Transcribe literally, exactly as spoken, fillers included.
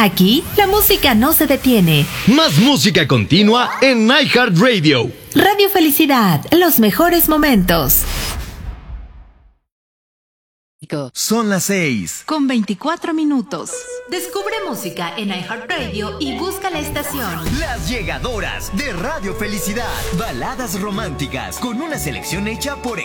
Aquí, la música no se detiene. Más música continua en iHeartRadio. Radio Felicidad, los mejores momentos. Son las seis. Con veinticuatro minutos. Descubre música en iHeartRadio y busca la estación. Las Llegadoras de Radio Felicidad. Baladas románticas con una selección hecha por